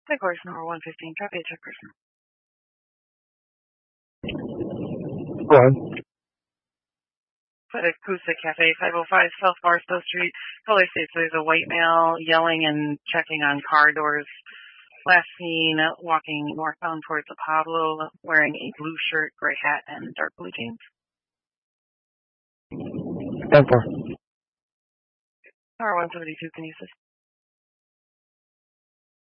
Big horse number 115, copy a check person. One. Put Acoustic Cafe, 505 South Barstow Street. Caller states there's a white male yelling and checking on car doors. Last seen walking northbound towards the Pablo, wearing a blue shirt, gray hat, and dark blue jeans. 10-4. Car 172, can you assist?